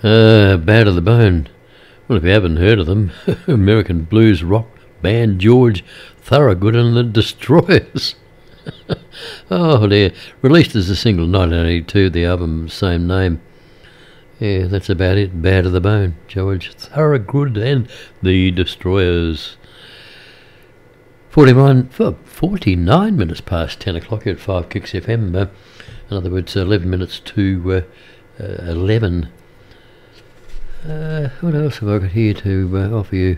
Bad to the Bone. Well, if you haven't heard of them, American blues rock band George Thorogood and the Destroyers. Oh dear. Released as a single in 1982, the album same name. Yeah, that's about it. Bad to the Bone. George Thorogood and the Destroyers. 49 minutes past 10 o'clock here at 5 Kicks FM. In other words, 11 minutes to 11. What else have I got here to offer you?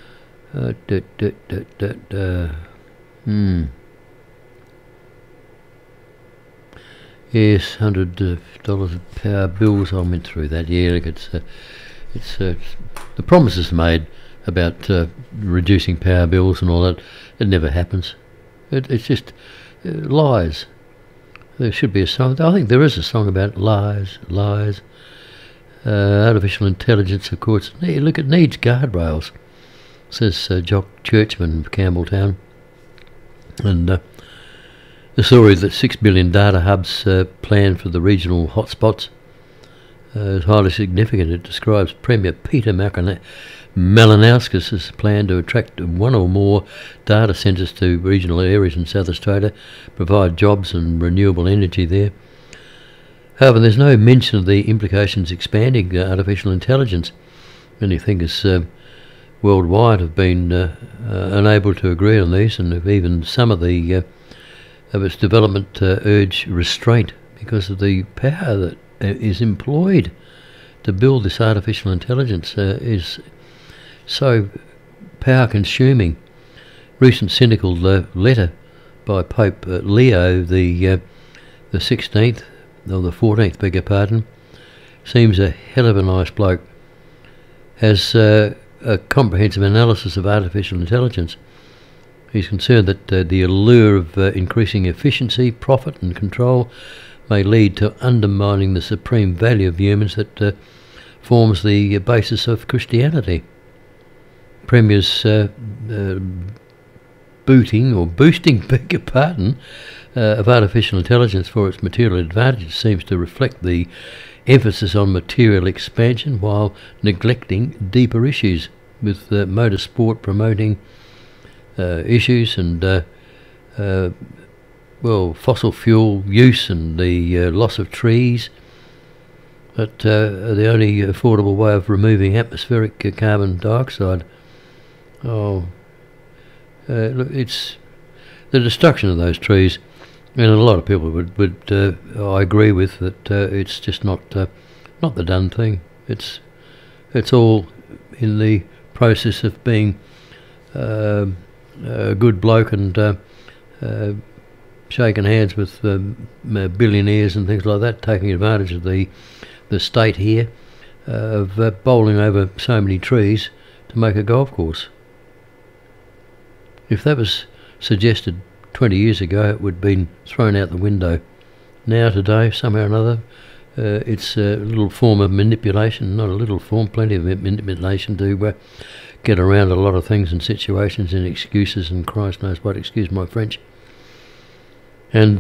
Yes, $100 of power bills. I went through that. Yeah, look, it's the promises made about reducing power bills and all that. It never happens. It's just lies. There should be a song. I think there is a song about lies. Artificial intelligence, of course. Look, it needs guardrails, says Jock Churchman of Campbelltown. And the story that 6 billion data hubs planned for the regional hotspots is highly significant. It describes Premier Peter Malinauskas' plan to attract one or more data centres to regional areas in South Australia, provide jobs and renewable energy there. However, there's no mention of the implications expanding artificial intelligence. Many thinkers worldwide have been unable to agree on these, and have even some of its development urge restraint because of the power that is employed to build this artificial intelligence is so power-consuming. Recent cynical letter by Pope Leo the 16th, or the 14th, beg your pardon, seems a hell of a nice bloke. Has a comprehensive analysis of artificial intelligence. He's concerned that the allure of increasing efficiency, profit and control may lead to undermining the supreme value of humans that forms the basis of Christianity. Premier's boosting, beg your pardon, of artificial intelligence for its material advantages seems to reflect the emphasis on material expansion while neglecting deeper issues, with motorsport promoting issues and fossil fuel use and the loss of trees that are the only affordable way of removing atmospheric carbon dioxide. Look, it's the destruction of those trees, and a lot of people would I agree with that. It's just not the done thing. It's all in the process of being a good bloke and shaking hands with billionaires and things like that, taking advantage of the state here of bowling over so many trees to make a golf course. If that was suggested 20 years ago, it would have been thrown out the window. Now, today, somehow or another, it's a little form of manipulation, not a little form, plenty of manipulation to get around a lot of things and situations and excuses and Christ knows what, excuse my French. And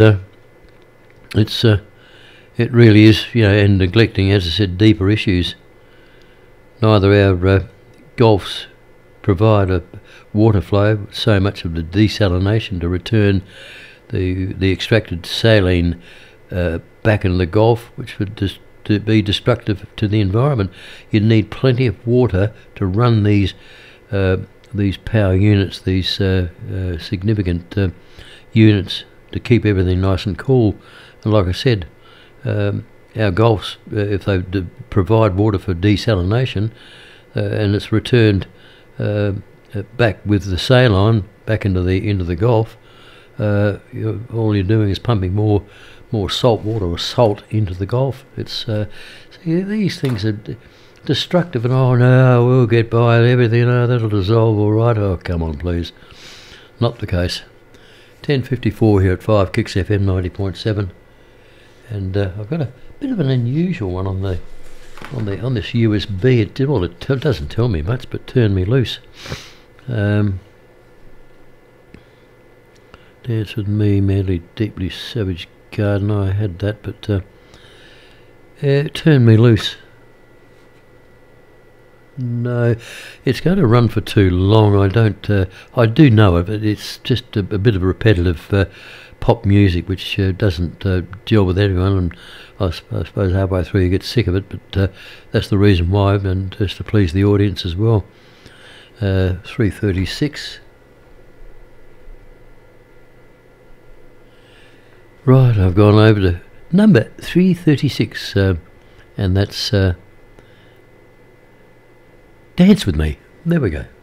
it really is, and neglecting, as I said, deeper issues. Neither our gulfs provide a water flow, so much of the desalination to return the extracted saline back into the Gulf, which would to be destructive to the environment. You'd need plenty of water to run these power units, these significant units, to keep everything nice and cool. And like I said, our Gulfs, if they provide water for desalination and it's returned back with the saline back into the Gulf, all you're doing is pumping more salt water or salt into the Gulf. It's these things are destructive, and oh no, we'll get by everything. Oh, that'll dissolve all right. Oh, come on, please. Not the case. 10:54 here at 5 Kicks FM 90.7, and I've got a bit of an unusual one on this USB. It doesn't tell me much, but turn me loose. Dance with me, madly, deeply savage garden. I had that, but turn me loose. No, it's going to run for too long. I don't. I do know it, but it's just a bit of repetitive pop music, which doesn't gel with everyone. And I suppose halfway through you get sick of it. But that's the reason why, and just to please the audience as well. 3:36. Right, I've gone over to number 336, and that's Dance With Me. There we go.